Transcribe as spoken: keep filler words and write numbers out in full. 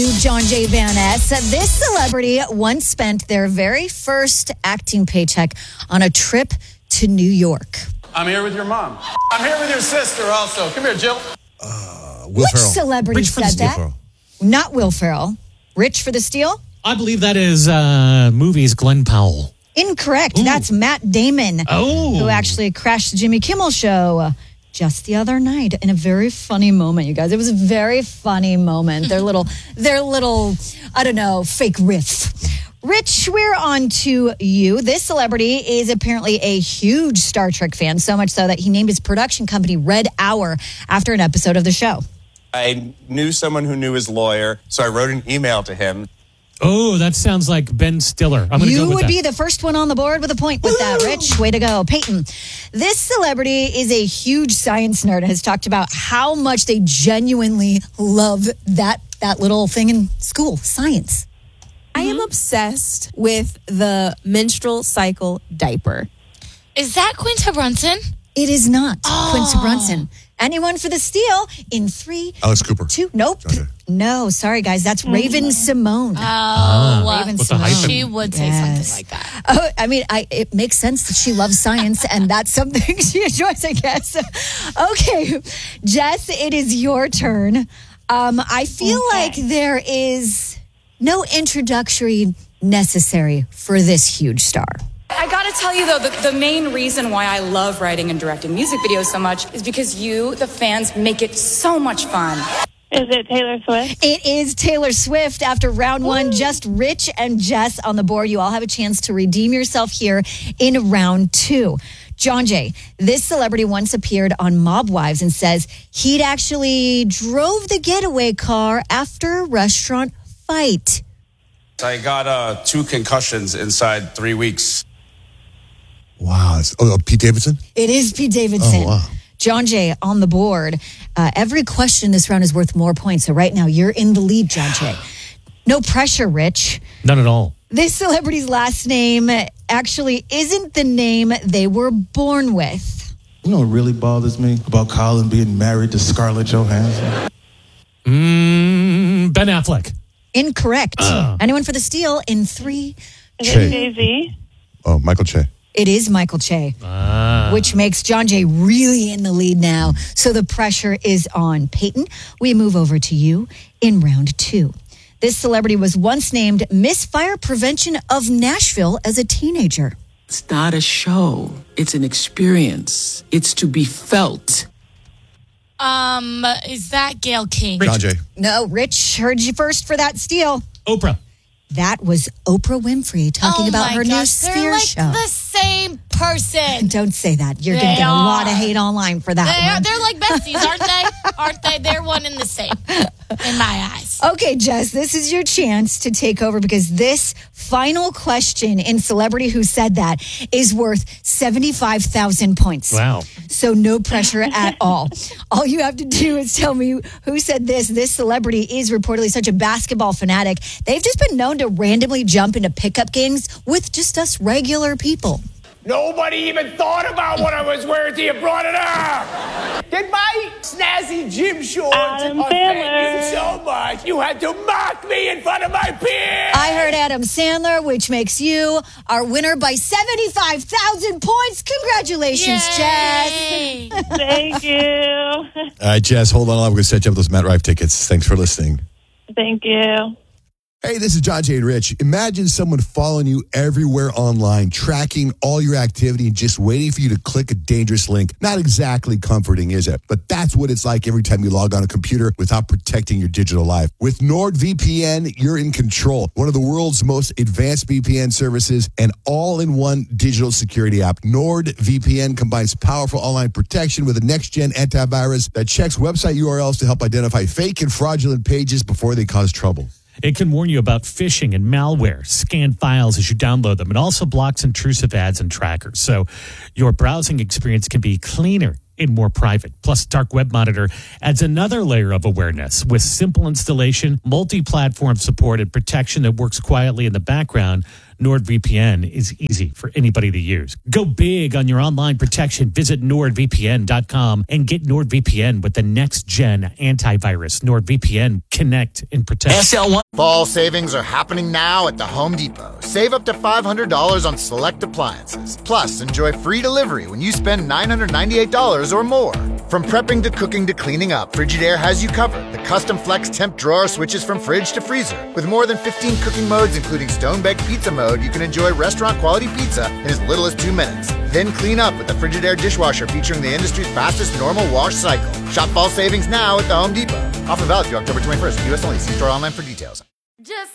John J. Van Ness. This celebrity once spent their very first acting paycheck on a trip to New York. I'm here with your mom. I'm here with your sister also. Come here, Jill. Uh, Will Which Ferrell. celebrity Rich for the said Steel that? Ferrell. Not Will Ferrell. Rich for the Steal? I believe that is uh, movies Glenn Powell. Incorrect. Ooh. That's Matt Damon, Oh. who actually crashed the Jimmy Kimmel show uh, just the other night in a very funny moment, you guys. It was a very funny moment. Their little, their little, I don't know, fake riff. Rich, we're on to you. This celebrity is apparently a huge Star Trek fan, so much so that he named his production company Red Hour after an episode of the show. I knew someone who knew his lawyer, so I wrote an email to him. Oh, that sounds like Ben Stiller. I'm going to You go with would that. be the first one on the board with a point with that, Rich. Way to go. Peyton, this celebrity is a huge science nerd and has talked about how much they genuinely love that, that little thing in school, science. I am obsessed with the menstrual cycle diaper. Is that Quinta Brunson? It is not Oh. Quincy Brunson. Anyone for the steal in three, Alex Cooper. two, nope. Okay. No, sorry, guys. That's Raven Simone. Oh, Raven With the Simone. hyphen. she would say Yes. something like that. Oh, I mean, I, it makes sense that she loves science, and that's something she enjoys, I guess. Okay, Jess, it is your turn. Um, I feel Okay. like there is no introductory necessary for this huge star. I gotta tell you though, the, the main reason why I love writing and directing music videos so much is because you, the fans, make it so much fun. Is it Taylor Swift? It is Taylor Swift after round one. Just Rich and Jess on the board. You all have a chance to redeem yourself here in round two. John Jay, this celebrity once appeared on Mob Wives and says he'd actually drove the getaway car after a restaurant fight. I got uh, two concussions inside three weeks. Wow. It's, oh, Pete Davidson? It is Pete Davidson. Oh, wow. John Jay on the board. Uh, every question in this round is worth more points. So right now you're in the lead, John Jay. No pressure, Rich. None at all. This celebrity's last name actually isn't the name they were born with. You know what really bothers me about Colin being married to Scarlett Johansson? Mm, Ben Affleck. Incorrect. Uh. Anyone for the steal in three? Is Che. it Jay-Z? Oh, Michael Che. It is Michael Che, Ah. which makes John Jay really in the lead now. So the pressure is on. Peyton, we move over to you in round two. This celebrity was once named Miss Fire Prevention of Nashville as a teenager. It's not a show. It's an experience. It's to be felt. Um, is that Gail King? John Jay. No, Rich heard you first for that steal. Oprah. That was Oprah Winfrey talking oh about my her new gosh, they're Sphere like show. the same person. Don't say that. You're going to They get a lot of are. hate online for that They're, one. they're like besties, aren't they? Aren't they? They're one and the same in my eyes. Okay, Jess, this is your chance to take over because this final question in Celebrity Who Said That is worth seventy-five thousand points. Wow. So no pressure at all. All you have to do is tell me who said this. This celebrity is reportedly such a basketball fanatic. They've just been known to randomly jump into pickup games with just us regular people. Nobody even thought about what I was wearing till you brought it up. Did my snazzy gym shorts Adam offend Sandler. you so much? You had to mock me in front of my peers. I heard Adam Sandler, which makes you our winner by seventy-five thousand points. Congratulations, Jess. Yay. Thank you. All right, Jess, hold on. I'm going to set you up those Matt Rife tickets. Thanks for listening. Thank you. Hey, this is John Jay and Rich. Imagine someone following you everywhere online, tracking all your activity and just waiting for you to click a dangerous link. Not exactly comforting, is it? But that's what it's like every time you log on a computer without protecting your digital life. With NordVPN, you're in control. One of the world's most advanced V P N services and all-in-one digital security app. NordVPN combines powerful online protection with a next-gen antivirus that checks website U R Ls to help identify fake and fraudulent pages before they cause trouble. It can warn you about phishing and malware, scan files as you download them. It also blocks intrusive ads and trackers. So your browsing experience can be cleaner, and more private. Plus, Dark Web Monitor adds another layer of awareness with simple installation, multi-platform support, and protection that works quietly in the background. NordVPN is easy for anybody to use. Go big on your online protection. Visit nord v p n dot com and get NordVPN with the next-gen antivirus. NordVPN, connect and protect. S L one. Fall savings are happening now at the Home Depot. Save up to five hundred dollars on select appliances. Plus, enjoy free delivery when you spend nine hundred ninety-eight dollars or more. From prepping to cooking to cleaning up, Frigidaire has you covered. The custom flex temp drawer switches from fridge to freezer. With more than fifteen cooking modes, including stone-baked pizza mode, you can enjoy restaurant-quality pizza in as little as two minutes. Then clean up with the Frigidaire dishwasher featuring the industry's fastest normal wash cycle. Shop fall savings now at the Home Depot. Offer valid through October twenty-first. U S only. See store online for details. Just